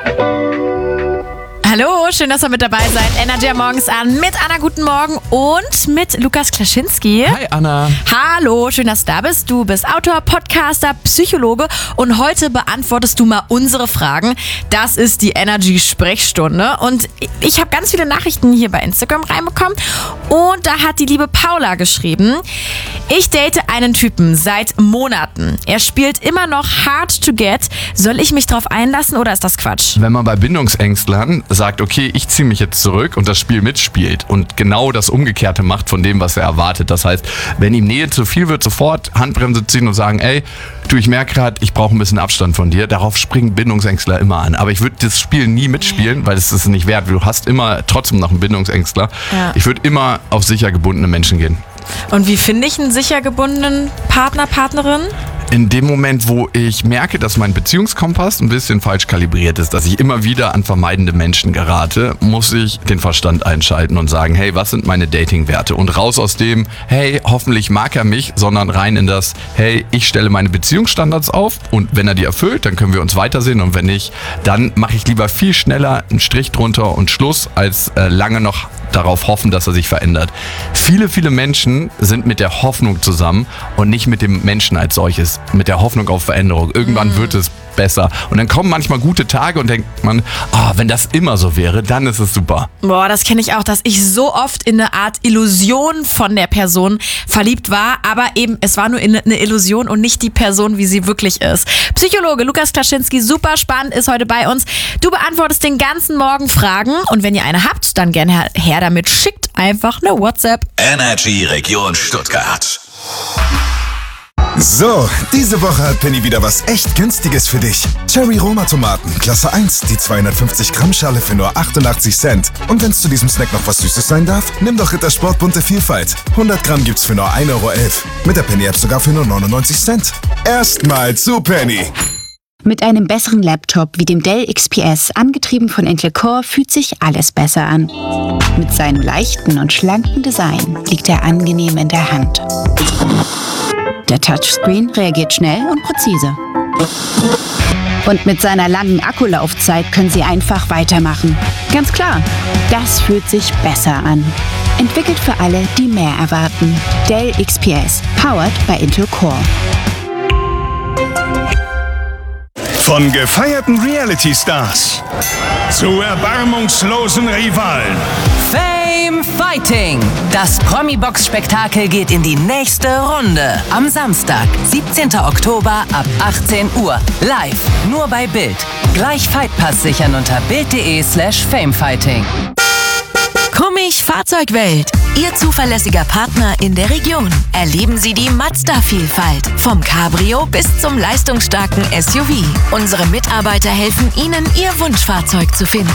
Hallo, schön, dass ihr mit dabei seid. Energy morgens an mit Anna, guten Morgen und mit Lukas Klaschinski. Hi Anna. Hallo, schön, dass du da bist. Du bist Autor, Podcaster, Psychologe und heute beantwortest du mal unsere Fragen. Das ist die Energy-Sprechstunde und ich habe ganz viele Nachrichten hier bei Instagram reinbekommen und da hat die liebe Paula geschrieben: Ich date einen Typen seit Monaten. Er spielt immer noch hard to get. Soll ich mich drauf einlassen oder ist das Quatsch? Wenn man bei Bindungsängstlern sagt, okay, ich ziehe mich jetzt zurück und das Spiel mitspielt und genau das Umgekehrte macht von dem, was er erwartet. Das heißt, wenn ihm Nähe zu viel wird, sofort Handbremse ziehen und sagen, ey, du, ich merke gerade, ich brauche ein bisschen Abstand von dir. Darauf springen Bindungsängstler immer an. Aber ich würde das Spiel nie mitspielen, weil es ist nicht wert. Du hast immer trotzdem noch einen Bindungsängstler. Ja. Ich würde immer auf sicher gebundene Menschen gehen. Und wie finde ich einen sicher gebundenen Partner, Partnerin? In dem Moment, wo ich merke, dass mein Beziehungskompass ein bisschen falsch kalibriert ist, dass ich immer wieder an vermeidende Menschen gerate, muss ich den Verstand einschalten und sagen, hey, was sind meine Dating-Werte? Und raus aus dem, hey, hoffentlich mag er mich, sondern rein in das, hey, ich stelle meine Beziehungsstandards auf und wenn er die erfüllt, dann können wir uns weitersehen und wenn nicht, dann mache ich lieber viel schneller einen Strich drunter und Schluss, als lange noch darauf hoffen, dass er sich verändert. Viele Menschen sind mit der Hoffnung zusammen und nicht mit dem Menschen als solches, mit der Hoffnung auf Veränderung. Irgendwann wird es besser. Und dann kommen manchmal gute Tage und denkt man, wenn das immer so wäre, dann ist es super. Boah, das kenne ich auch, dass ich so oft in eine Art Illusion von der Person verliebt war, aber eben, es war nur eine Illusion und nicht die Person, wie sie wirklich ist. Psychologe Lukas Klaschinski, super spannend, ist heute bei uns. Du beantwortest den ganzen Morgen Fragen und wenn ihr eine habt, dann gerne her damit. Schickt einfach eine WhatsApp. Energy Region Stuttgart. So, diese Woche hat Penny wieder was echt Günstiges für dich. Cherry Roma Tomaten, Klasse 1, die 250 Gramm Schale für nur 88 Cent. Und wenn's zu diesem Snack noch was Süßes sein darf, nimm doch Rittersport bunte Vielfalt. 100 Gramm gibt's für nur 1,11 Euro. Mit der Penny-App sogar für nur 99 Cent. Erstmal zu Penny. Mit einem besseren Laptop wie dem Dell XPS, angetrieben von Intel Core, fühlt sich alles besser an. Mit seinem leichten und schlanken Design liegt er angenehm in der Hand. Der Touchscreen reagiert schnell und präzise. Und mit seiner langen Akkulaufzeit können Sie einfach weitermachen. Ganz klar, das fühlt sich besser an. Entwickelt für alle, die mehr erwarten. Dell XPS, powered by Intel Core. Von gefeierten Reality-Stars zu erbarmungslosen Rivalen. Fame Fighting. Das Promi-Box-Spektakel geht in die nächste Runde. Am Samstag, 17. Oktober ab 18 Uhr. Live, nur bei Bild. Gleich Fightpass sichern unter bild.de/famefighting. Kummig Fahrzeugwelt. Ihr zuverlässiger Partner in der Region. Erleben Sie die Mazda-Vielfalt. Vom Cabrio bis zum leistungsstarken SUV. Unsere Mitarbeiter helfen Ihnen, Ihr Wunschfahrzeug zu finden.